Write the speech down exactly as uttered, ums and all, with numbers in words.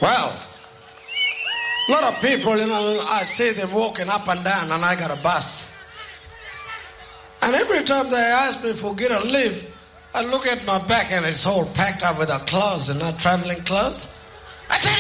Well, a lot of people, you know, I see them walking up and down, and I got a bus. And every time they ask me for get a lift, I look at my back and it's all packed up with a clothes and not traveling clothes.